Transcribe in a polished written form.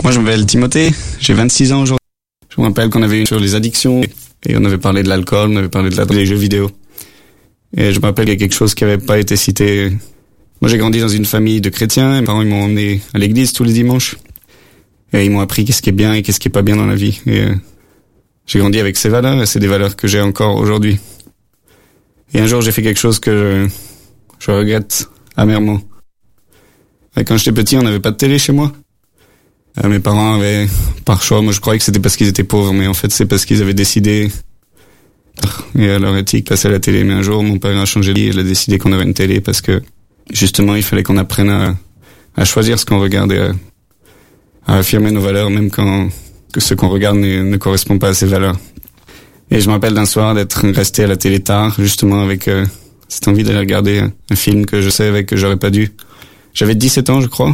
Moi, je m'appelle Timothée, j'ai 26 ans aujourd'hui. Je me rappelle qu'on avait eu sur les addictions et on avait parlé de l'alcool, on avait parlé des jeux vidéo. Et je me rappelle qu'il y a quelque chose qui n'avait pas été cité. Moi, j'ai grandi dans une famille de chrétiens. Mes parents, ils m'ont emmené à l'église tous les dimanches. Et ils m'ont appris qu'est-ce qui est bien et qu'est-ce qui est pas bien dans la vie. Et j'ai grandi avec ces valeurs et c'est des valeurs que j'ai encore aujourd'hui. Et un jour, j'ai fait quelque chose que je regrette amèrement. Et quand j'étais petit, on n'avait pas de télé chez moi. Mes parents avaient, par choix, moi je croyais que c'était parce qu'ils étaient pauvres, mais en fait c'est parce qu'ils avaient décidé, et à leur éthique, passer à la télé. Mais un jour, mon père a changé de vie, il a décidé qu'on aurait une télé parce que, justement, il fallait qu'on apprenne à choisir ce qu'on regarde et à affirmer nos valeurs, même quand que ce qu'on regarde ne correspond pas à ces valeurs. Et je me rappelle d'un soir d'être resté à la télé tard, justement avec cette envie d'aller regarder un film que je savais que j'aurais pas dû. J'avais 17 ans, je crois.